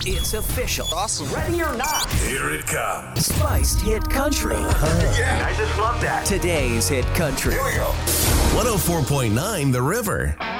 It's official. Awesome. Ready or not, Here it comes. Spiced Hit Country. Yeah, I just love that. Today's Hit Country. Here we go. 104.9 The River.